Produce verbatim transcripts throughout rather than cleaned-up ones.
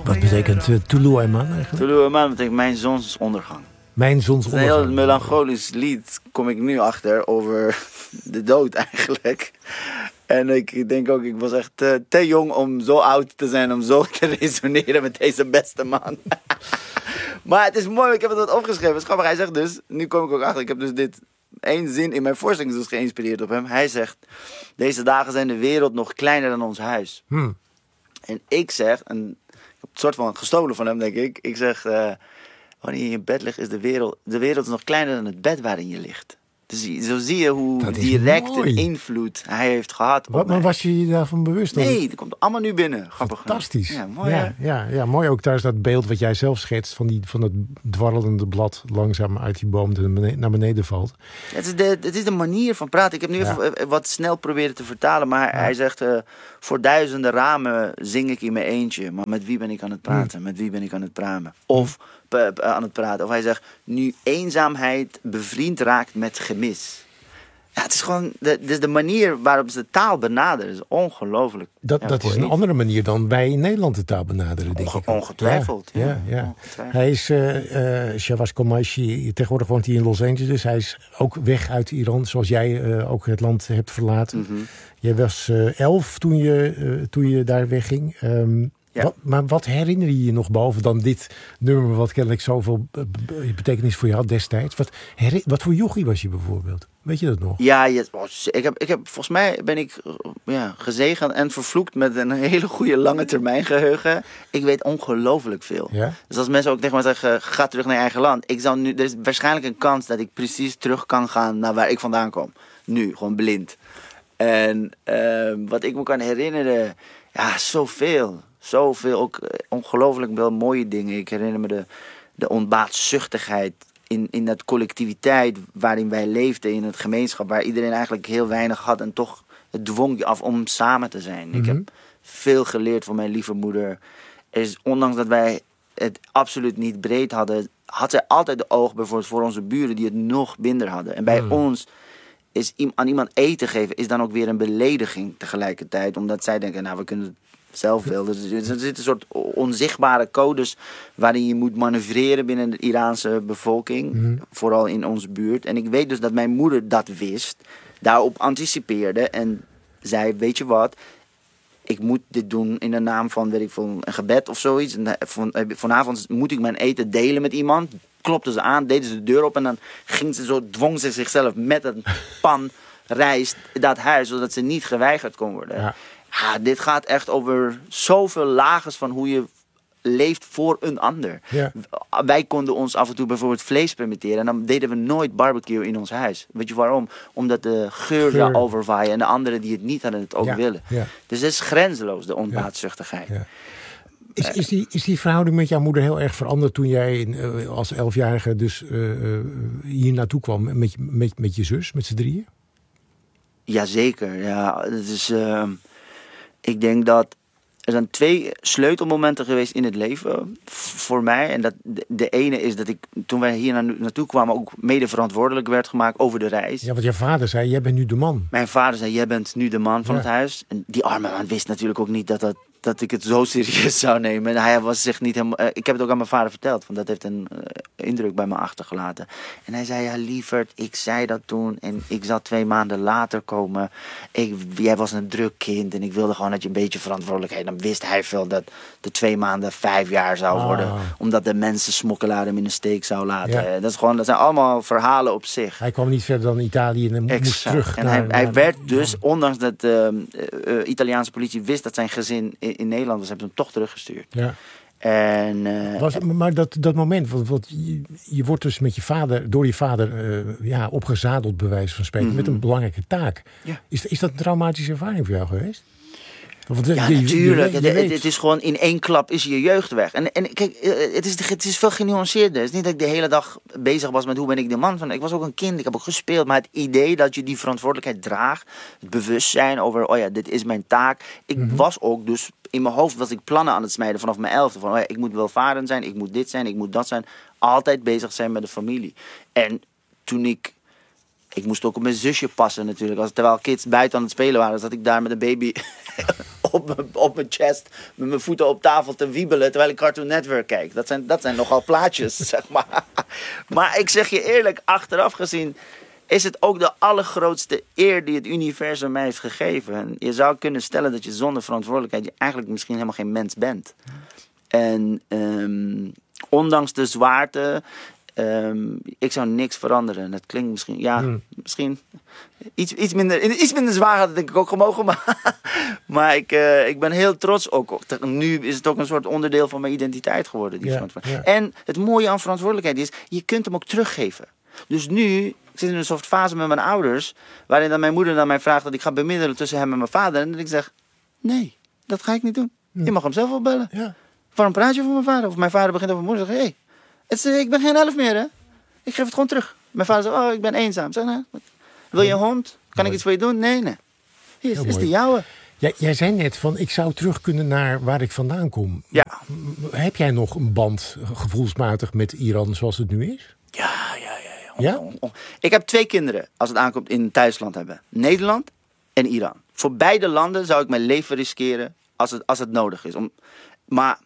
Wat betekent uh, Tulu Eman eigenlijk? Tulu Eman betekent mijn zonsondergang. Mijn zonsondergang. Het is een heel melancholisch lied, kom ik nu achter, over de dood eigenlijk. En ik denk ook, ik was echt uh, te jong om zo oud te zijn, om zo te resoneren met deze beste man. Maar het is mooi, ik heb het wat opgeschreven. Het is grappig, hij zegt dus, nu kom ik ook achter, ik heb dus dit één zin in mijn voorstelling dus geïnspireerd op hem. Hij zegt, deze dagen zijn de wereld nog kleiner dan ons huis. Hmm. En ik zeg, en ik heb het soort van gestolen van hem, denk ik. Ik zeg, uh, wanneer je in bed ligt, is de wereld, de wereld is nog kleiner dan het bed waarin je ligt. Dus zo zie je hoe direct een invloed hij heeft gehad. Wat, maar was je je daarvan bewust? Nee, dat komt allemaal nu binnen. Grappig. Fantastisch. Ja, mooi, ja, ja, ja, mooi ook thuis dat beeld wat jij zelf schetst van, die, van dat dwarrelende blad langzaam uit die boom naar beneden valt. Het is de, het is de manier van praten. Ik heb nu ja. even wat snel proberen te vertalen, maar ja. hij zegt, uh, voor duizenden ramen zing ik in mijn eentje, maar met wie ben ik aan het praten? Hmm. Met wie ben ik aan het praten? Of aan het praten. Of hij zegt, nu eenzaamheid bevriend raakt met gemis. Ja, het is gewoon de, dus de manier waarop ze de taal benaderen is ongelooflijk. Dat, ja, dat is een niet. andere manier dan wij in Nederland de taal benaderen, denk Onge, ik. Ongetwijfeld. Ja, ja, ja. Ongetwijfeld. Hij is, uh, uh, Shabazz Qureshi, tegenwoordig woont hij in Los Angeles. Hij is ook weg uit Iran, zoals jij uh, ook het land hebt verlaten. Mm-hmm. Jij was uh, elf toen je, uh, toen je daar wegging. Um, Ja. Wat, maar wat herinner je je nog, behalve dan dit nummer, wat kennelijk zoveel betekenis voor je had destijds? Wat, herinner, wat voor jochie was je bijvoorbeeld? Weet je dat nog? Ja, ja ik heb, ik heb, volgens mij ben ik ja, gezegend en vervloekt met een hele goede lange termijn geheugen. Ik weet ongelooflijk veel. Ja? Dus als mensen ook tegen mij zeggen, ga terug naar je eigen land. Ik zou nu, er is waarschijnlijk een kans dat ik precies terug kan gaan naar waar ik vandaan kom. Nu, gewoon blind. En uh, wat ik me kan herinneren, ja, zoveel. Zoveel, ook ongelooflijk wel mooie dingen. Ik herinner me de, de onbaatzuchtigheid in, in dat collectiviteit waarin wij leefden, in het gemeenschap, waar iedereen eigenlijk heel weinig had en toch het dwong je af om samen te zijn. Mm-hmm. Ik heb veel geleerd van mijn lieve moeder. Is, ondanks dat wij het absoluut niet breed hadden, had zij altijd de oog bijvoorbeeld voor onze buren die het nog minder hadden. En bij mm. ons is aan iemand eten geven is dan ook weer een belediging tegelijkertijd, omdat zij denken, nou, we kunnen het zelf wil. Dus er zitten een soort onzichtbare codes waarin je moet manoeuvreren binnen de Iraanse bevolking. Mm-hmm. Vooral in onze buurt. En ik weet dus dat mijn moeder dat wist. Daarop anticipeerde. En zei, weet je wat? Ik moet dit doen in de naam van, weet ik veel, een gebed of zoiets. En van, vanavond moet ik mijn eten delen met iemand. Klopte ze aan, deden ze de deur op. En dan ging ze zo, dwong ze zichzelf met een pan rijst dat huis. Zodat ze niet geweigerd kon worden. Ja. Ja, dit gaat echt over zoveel lagen van hoe je leeft voor een ander. Ja. Wij konden ons af en toe bijvoorbeeld vlees permitteren. En dan deden we nooit barbecue in ons huis. Weet je waarom? Omdat de geur, geur. zou overwaaien. En de anderen die het niet hadden het ook ja. willen. Ja. Dus het is grenzeloos, de onbaatzuchtigheid. Ja. Ja. Is, is, die, is die verhouding met jouw moeder heel erg veranderd toen jij uh, als elfjarige dus uh, uh, hier naartoe kwam met, met, met je zus, met z'n drieën? Jazeker, ja. Het is... Uh, Ik denk dat er zijn twee sleutelmomenten geweest in het leven voor mij. En dat de, de ene is dat ik, toen wij hier naartoe kwamen, ook mede verantwoordelijk werd gemaakt over de reis. Ja, want je vader zei, jij bent nu de man. Mijn vader zei, jij bent nu de man van ja. het huis. En die arme man wist natuurlijk ook niet dat, dat, dat ik het zo serieus zou nemen. En hij was zich niet helemaal... Uh, ik heb het ook aan mijn vader verteld, want dat heeft een uh, indruk bij me achtergelaten. En hij zei, ja lieverd, ik zei dat toen en ik zal twee maanden later komen. Ik, jij was een druk kind en ik wilde gewoon dat je een beetje verantwoordelijkheid... Dan wist hij veel dat de twee maanden vijf jaar zou worden. Ah. Omdat de mensen smokkelaar hem in de steek zou laten. Ja. Dat, is gewoon, dat zijn allemaal verhalen op zich. Hij kwam niet verder dan Italië en exact. moest terug. En naar, hij, naar, hij werd dus, ondanks dat de uh, uh, Italiaanse politie wist dat zijn gezin in, in Nederland was, hebben ze hem toch teruggestuurd. Ja. En, uh, was, maar dat, dat moment, want, want je, je wordt dus met je vader, door je vader uh, ja, opgezadeld, bij wijze van spreken, mm-hmm. met een belangrijke taak. Ja. Is, is dat een traumatische ervaring voor jou geweest? Want, ja, je, natuurlijk. Je, je het, het is gewoon in één klap is je jeugd weg. En, en kijk, het is, het is veel genuanceerder. Het is niet dat ik de hele dag bezig was met hoe ben ik de man van. Ik was ook een kind, ik heb ook gespeeld. Maar het idee dat je die verantwoordelijkheid draagt, het bewustzijn over, oh ja, dit is mijn taak. Ik mm-hmm. was ook dus, in mijn hoofd was ik plannen aan het smijden vanaf mijn elfde. Van, oh ja, ik moet welvarend zijn, ik moet dit zijn, ik moet dat zijn. Altijd bezig zijn met de familie. En toen ik... Ik moest ook op mijn zusje passen natuurlijk. Als, terwijl kids buiten aan het spelen waren, zat ik daar met een baby op mijn, op mijn chest met mijn voeten op tafel te wiebelen terwijl ik Cartoon Network kijk. Dat zijn, dat zijn nogal plaatjes, zeg maar. Maar ik zeg je eerlijk, achteraf gezien is het ook de allergrootste eer die het universum mij heeft gegeven. En je zou kunnen stellen dat je zonder verantwoordelijkheid je eigenlijk misschien helemaal geen mens bent. En um, ondanks de zwaarte, um, ik zou niks veranderen. Het klinkt misschien, ja, hmm. misschien iets, iets, minder, iets minder zwaar had het denk ik ook gemogen. Maar, maar ik, uh, ik ben heel trots ook. Nu is het ook een soort onderdeel van mijn identiteit geworden. Die ja, ja. En het mooie aan verantwoordelijkheid is, je kunt hem ook teruggeven. Dus nu, ik zit in een soort fase met mijn ouders, waarin dan mijn moeder dan mij vraagt dat ik ga bemiddelen tussen hem en mijn vader. En dat ik zeg, nee, dat ga ik niet doen. Je mag hem zelf wel bellen. Ja. Waarom praat je over mijn vader? Of mijn vader begint over mijn moeder en zegt, hé, hey, ik ben geen elf meer, hè. Ik geef het gewoon terug. Mijn vader zegt, oh, ik ben eenzaam. Zeg, nou, wil je een hond? Kan mooi. Ik iets voor je doen? Nee, nee. Hier is, is de jouwe. Jij, jij zei net van, ik zou terug kunnen naar waar ik vandaan kom. Ja. Heb jij nog een band gevoelsmatig met Iran zoals het nu is? Ja, ja, ja. Ja? Ik heb twee kinderen als het aankomt in thuisland hebben. Nederland en Iran. Voor beide landen zou ik mijn leven riskeren als het, als het nodig is. Om, maar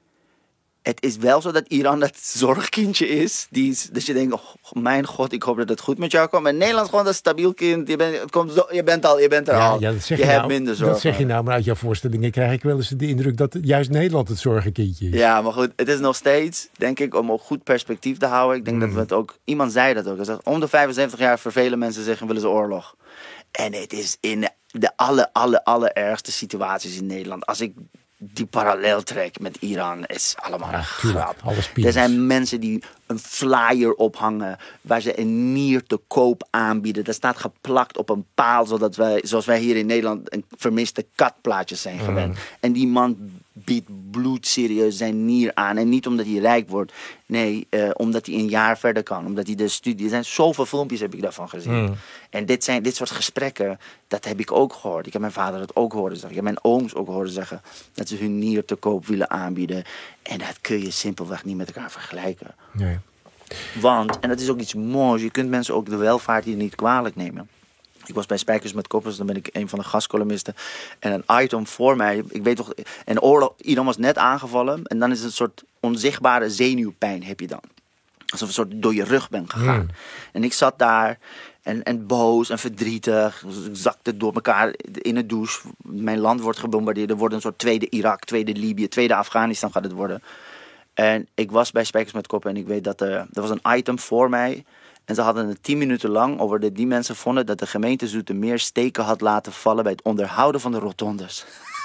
het is wel zo dat Iran dat zorgkindje is. Die is dat je denkt, oh, mijn god, ik hoop dat het goed met jou komt. En Nederland is gewoon dat stabiel kind. Je bent, het komt zo, je bent, al, je bent er ja, al. Ja, dat zeg je je hebt nou, minder zorg. Dat zeg je nou, maar uit jouw voorstellingen krijg ik wel eens de indruk dat juist Nederland het zorgenkindje is. Ja, maar goed, het is nog steeds, denk ik, om ook goed perspectief te houden. Ik denk mm. dat we het ook, iemand zei dat ook. Hij zegt, om de vijfenzeventig jaar vervelen mensen zich en willen ze oorlog. En het is in de alle, alle, allerergste situaties in Nederland. Als ik die parallel trek met Iran, is allemaal ja, een grap. Er zijn mensen die een flyer ophangen waar ze een nier te koop aanbieden. Dat staat geplakt op een paal, zodat wij, zoals wij hier in Nederland een vermiste katplaatjes zijn gewend. Mm. En die man biedt bloedserieus zijn nier aan. En niet omdat hij rijk wordt. Nee, uh, omdat hij een jaar verder kan. Omdat hij de studie... Er zijn zoveel filmpjes heb ik daarvan gezien. Mm. En dit, zijn, dit soort gesprekken, dat heb ik ook gehoord. Ik heb mijn vader dat ook horen zeggen. Ik heb mijn ooms ook horen zeggen dat ze hun nier te koop willen aanbieden. En dat kun je simpelweg niet met elkaar vergelijken. Nee. Want, en dat is ook iets moois, je kunt mensen ook de welvaart hier niet kwalijk nemen. Ik was bij Spijkers met Koppers, dan ben ik een van de gastcolumnisten. En een item voor mij, ik weet toch, en oorlog, Iran was net aangevallen. En dan is het een soort onzichtbare zenuwpijn heb je dan. Alsof je een soort door je rug bent gegaan. Mm. En ik zat daar en, en boos en verdrietig. Ik zakte door elkaar in de douche. Mijn land wordt gebombardeerd. Er wordt een soort tweede Irak, tweede Libië, tweede Afghanistan gaat het worden. En ik was bij Spijkers met Koppen en ik weet dat er, er was een item voor mij. En ze hadden het tien minuten lang over dat die mensen vonden dat de gemeente Zoetermeer steken had laten vallen bij het onderhouden van de rotondes.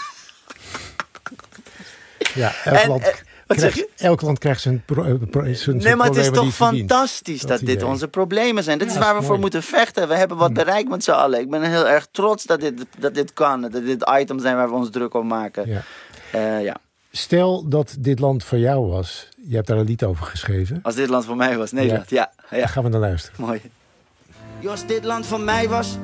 Ja, elk, en, land, uh, krijgt, elk land krijgt zijn, pro, pro, zijn Nee, maar het is toch fantastisch dat, dat dit onze problemen zijn. Dit ja, is waar we mooi. voor moeten vechten. We hebben wat bereikt met z'n allen. Ik ben heel erg trots dat dit, dat dit kan. Dat dit items zijn waar we ons druk om maken. Ja. Uh, ja. Stel dat dit land voor jou was. Je hebt daar een lied over geschreven. Als dit land voor mij was, Nederland, ja. ja, ja. Dan gaan we naar luisteren. Mooi. Als dit land van mij was,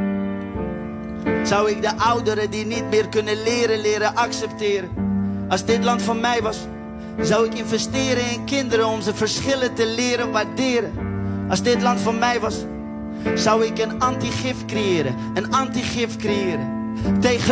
zou ik de ouderen die niet meer kunnen leren, leren accepteren. Als dit land van mij was, zou ik investeren in kinderen om ze verschillen te leren waarderen. Als dit land van mij was, zou ik een antigif creëren, een antigif creëren. Tegen